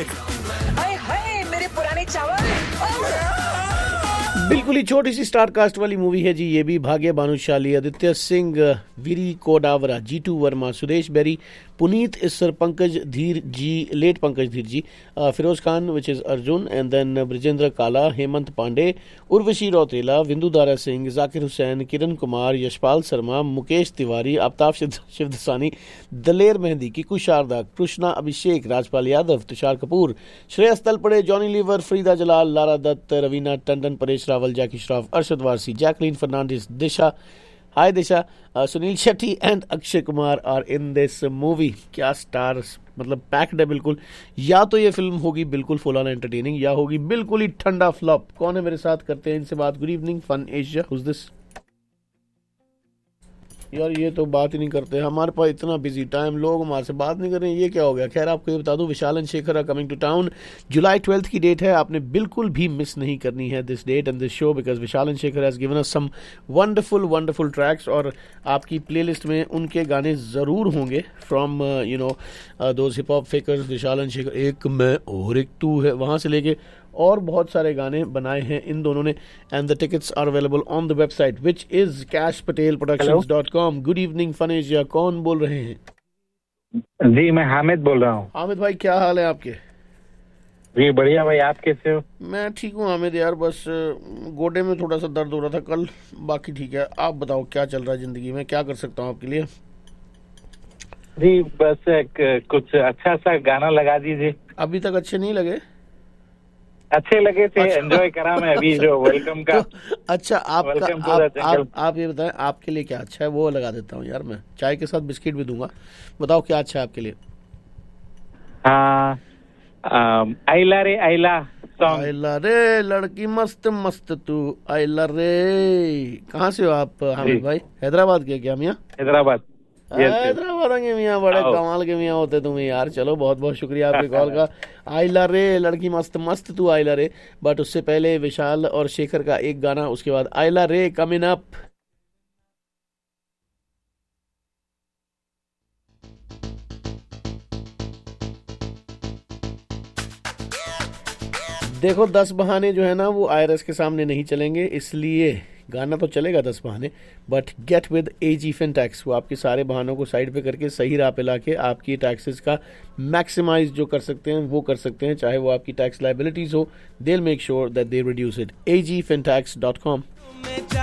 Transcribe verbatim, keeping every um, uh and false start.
हाय हाय मेरे पुराने चावल। बिल्कुल ही छोटी सी स्टार कास्ट वाली मूवी है जी ये भी। भाग्य भानुशाली, आदित्य सिंह, वीरी कोडावरा, जीतू वर्मा, सुदेश बेरी, पुनीत इस्सर, पंकज धीर जी, लेट पंकज धीर जी, Firoz Khan which is Arjun, and then Brijendra काला, Hemant Pandey, Urvashi Rautela, Vindu Dara Singh, Zakir Hussain, Kiran Kumar, Yashpal Sharma, Mukesh Tiwari, Aftab Shivdasani, Daler Mehndi, Kiku Sharda, Krishna Abhishek, Rajpal Yadav, Tushar Kapoor, Shreyas Talpade, Johnny liver, Farida Jalal, Lara Dutt, Raveena Tandon, Paresh Rawal, Jackie Shroff, Arshad Warsi, Jacqueline Fernandes, Disha, hi Disha, Sunil Shetty and Akshay Kumar are in this movie. क्या स्टार्स, मतलब पैक्ड है बिल्कुल। या तो ये फिल्म होगी बिल्कुल फुल ऑन एंटरटेनिंग या होगी बिल्कुल ही ठंडा फ्लॉप। कौन है मेरे साथ, करते हैं इनसे बात। Good evening fun Asia, who's this? यार ये तो बात ही नहीं करते, हमारे पास इतना बिजी टाइम, लोग हमारे से बात नहीं कर रहे हैं, ये क्या हो गया। खैर आपको ये बता दूं, विशाल and Shekhar are coming to town. July twelfth की डेट है, आपने बिल्कुल भी मिस नहीं करनी है this date and this show, because Vishal and Shekhar has given us some wonderful wonderful tracks, और आपकी प्लेलिस्ट में उनके गाने ज़रूर होंगे from you know those hip hop फेकर्स। Vishal and Shekhar, एक मैं और एक तू है, वहाँ से लेके और बहुत सारे गाने बनाए हैं इन दोनों ने। And the tickets are available on the website which is cash Patel productions dot com. Good evening fun Asia, कौन बोल रहे हैं? जी मैं हामिद बोल रहा हूँ। हामिद भाई क्या हाल है आपके? जी बढ़िया भाई, आप कैसे हो? मैं ठीक हूँ हामिद यार, बस गोडे में थोड़ा सा दर्द हो रहा था कल, बाकी ठीक है। आप बताओ क्या चल रहा है जिंदगी में, क्या कर सकता हूँ आपके लिए? जी बस एक, कुछ अच्छा सा गाना लगा दीजिए। अभी तक अच्छे नहीं लगे? अच्छे लगे थे, एंजॉय करा मैं अभी जो वेलकम का। तो अच्छा आपका आप, आप, आप ये बताएं आपके लिए क्या अच्छा है, वो लगा देता हूँ यार। मैं चाय के साथ बिस्किट भी दूंगा, बताओ क्या अच्छा है आपके लिए? हाँ, आइला रे आइला सॉन्ग। आइला रे लड़की मस्त मस्त तू, आइला रे। कहाँ से हो आप हामिद भाई? हैदराबाद के क्या मियाँ? हैदराबाद। हैदराबाद के मियाँ, बड़े कमाल के मियाँ होते तुम्हें यार। चलो बहुत बहुत शुक्रिया आपके कॉल का। आइला रे लड़की मस्त मस्त तू, आइला रे। बट उससे पहले विशाल और शेखर का एक गाना, उसके बाद आइला रे कमिंग अप। देखो दस बहाने जो है ना वो आईआरएस के सामने नहीं चलेंगे, इसलिए गाना तो चलेगा दस बहाने, बट गेट विद एजी फिनटेक्स। वो आपके सारे बहानों को साइड पे करके सही राह पे लाके आपकी टैक्सेस का मैक्सिमाइज जो कर सकते हैं वो कर सकते हैं, चाहे वो आपकी टैक्स लाइबिलिटीज हो। They will make sure that they reduce it. A ji फिनटेक्स dot com.